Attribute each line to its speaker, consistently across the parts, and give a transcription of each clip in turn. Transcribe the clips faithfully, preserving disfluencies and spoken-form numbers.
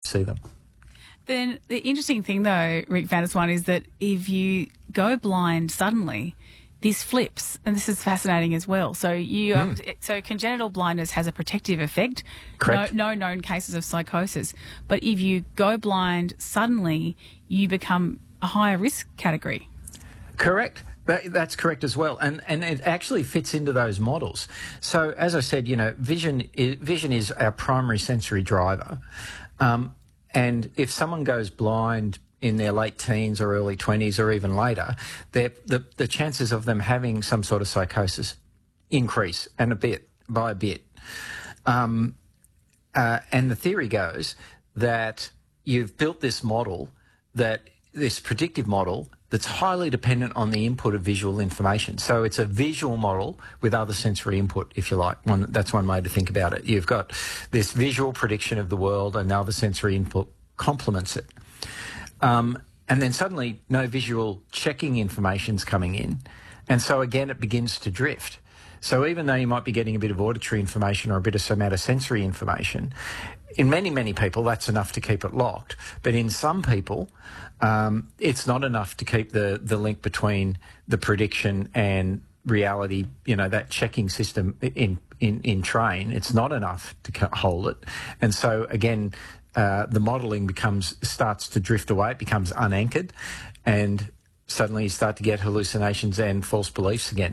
Speaker 1: see them.
Speaker 2: Then the interesting thing, though, Rick Van der Zwaan, is that if you go blind suddenly, this flips, and this is fascinating as well. So you, um,
Speaker 1: Mm.
Speaker 2: so congenital blindness has a protective effect.
Speaker 1: Correct.
Speaker 2: No, no known cases of psychosis. But if you go blind suddenly, you become a higher risk category.
Speaker 1: Correct. That, that's correct as well, and and it actually fits into those models. So as I said, you know, vision is, vision is our primary sensory driver, um, and if someone goes blind in their late teens or early twenties or even later, the the chances of them having some sort of psychosis increase, and a bit by a bit. Um, uh, and the theory goes that you've built this model, that this predictive model that's highly dependent on the input of visual information. So it's a visual model with other sensory input, if you like. One, that's one way to think about it. You've got this visual prediction of the world, and other sensory input complements it. Um, and then suddenly no visual checking information's coming in. And so again, it begins to drift. So even though you might be getting a bit of auditory information or a bit of somatosensory information, in many, many people, that's enough to keep it locked. But in some people, um, it's not enough to keep the, the link between the prediction and reality, you know, that checking system in, in, in train. It's not enough to hold it. And so again, Uh, the modelling becomes starts to drift away. It becomes unanchored, and suddenly you start to get hallucinations and false beliefs again.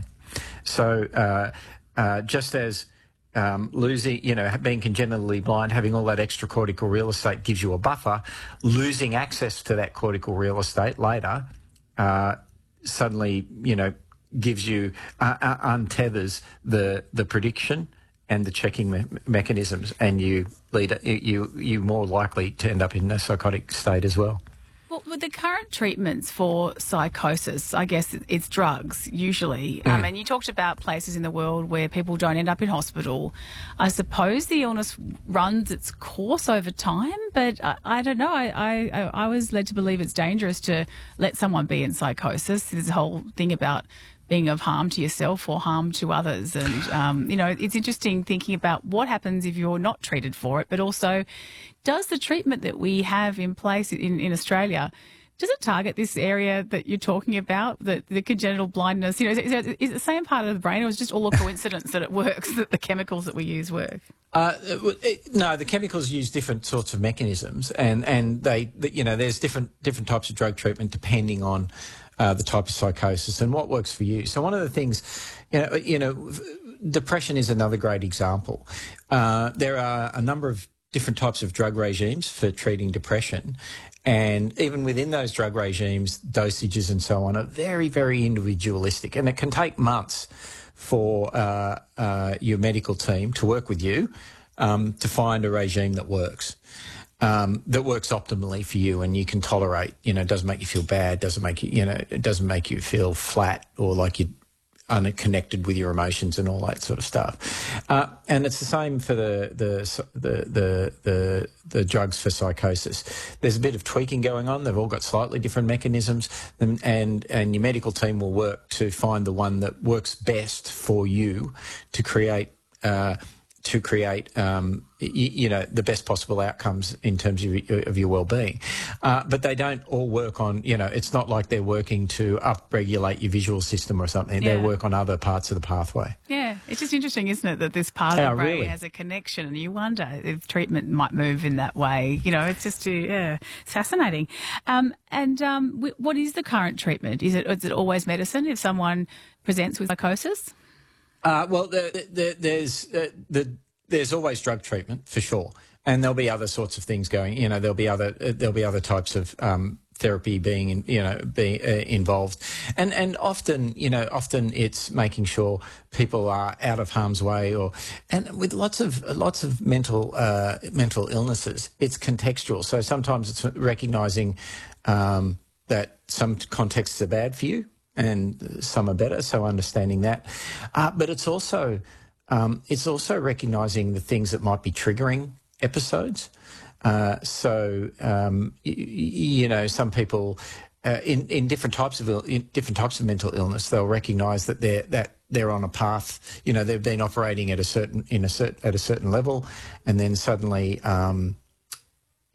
Speaker 1: So uh, uh, just as um, losing, you know, being congenitally blind, having all that extra cortical real estate gives you a buffer, losing access to that cortical real estate later uh, suddenly, you know, gives you uh, uh, untethers the the prediction and the checking me mechanisms, and you lead you you more likely to end up in a psychotic state as well.
Speaker 2: Well, with the current treatments for psychosis, I guess it's drugs usually. Mm. Um, and you talked about places in the world where people don't end up in hospital. I suppose the illness runs its course over time, but I, I don't know. I, I I was led to believe it's dangerous to let someone be in psychosis. This whole thing about being of harm to yourself or harm to others. And, um, you know, it's interesting thinking about what happens if you're not treated for it, but also does the treatment that we have in place in, in Australia, does it target this area that you're talking about, the, the congenital blindness? You know, is it, is it the same part of the brain, or is it just all a coincidence that it works, that the chemicals that we use work?
Speaker 1: Uh, it, no, the chemicals use different sorts of mechanisms, and, and they, you know, there's different, different types of drug treatment depending on Uh, the type of psychosis and what works for you. So one of the things, you know, you know, depression is another great example. Uh, there are a number of different types of drug regimes for treating depression, and even within those drug regimes, dosages and so on are very, very individualistic, and it can take months for uh, uh, your medical team to work with you um, to find a regime that works. Um, that works optimally for you and you can tolerate, you know, doesn't make you feel bad, doesn't make you, you know, it doesn't make you feel flat or like you're unconnected with your emotions and all that sort of stuff. Uh, and it's the same for the, the, the, the, the, the drugs for psychosis. There's a bit of tweaking going on. They've all got slightly different mechanisms, and, and, and your medical team will work to find the one that works best for you to create, uh, to create, um, you, you know, the best possible outcomes in terms of, of your well-being. Uh, but they don't all work on, you know, it's not like they're working to up-regulate your visual system or something. Yeah. They work on other parts of the pathway.
Speaker 2: Yeah, it's just interesting, isn't it, that this part of
Speaker 1: oh,
Speaker 2: the brain
Speaker 1: really?
Speaker 2: has a connection, and you wonder if treatment might move in that way. You know, it's just, yeah, it's fascinating. Um, and um, w what is the current treatment? Is it, is it always medicine if someone presents with psychosis?
Speaker 1: Uh, well, the, the, there's uh, the, there's always drug treatment for sure, and there'll be other sorts of things going. You know, there'll be other uh, there'll be other types of um, therapy being in, you know being uh, involved, and and often you know often it's making sure people are out of harm's way, or and with lots of lots of mental uh, mental illnesses, it's contextual. So sometimes it's recognising um, that some contexts are bad for you, and some are better, so understanding that. Uh, but it's also um, it's also recognising the things that might be triggering episodes. Uh, so um, you know, some people uh, in in different types of Ill in different types of mental illness, they'll recognise that they're that they're on a path. You know, they've been operating at a certain in a cert, at a certain level, and then suddenly. Um,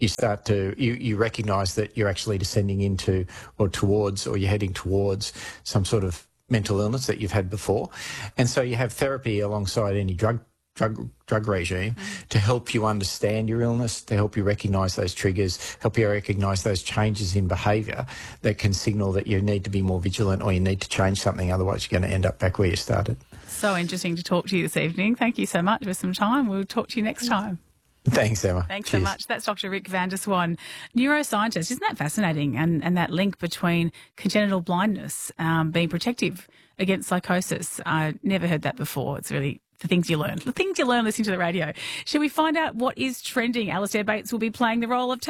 Speaker 1: you start to, you, you recognise that you're actually descending into or towards, or you're heading towards some sort of mental illness that you've had before. And so you have therapy alongside any drug drug drug regime mm. to help you understand your illness, to help you recognise those triggers, help you recognise those changes in behaviour that can signal that you need to be more vigilant or you need to change something, otherwise you're going to end up back where you started.
Speaker 2: So interesting to talk to you this evening. Thank you so much for some time. We'll talk to you next time.
Speaker 1: Thanks, Emma.
Speaker 2: Thanks
Speaker 1: Cheers.
Speaker 2: so much. That's Doctor Rick van der Swan, neuroscientist. Isn't that fascinating? And, and that link between congenital blindness um, being protective against psychosis. I never heard that before. It's really the things you learn, the things you learn listening to the radio. Shall we find out what is trending? Alistair Bates will be playing the role of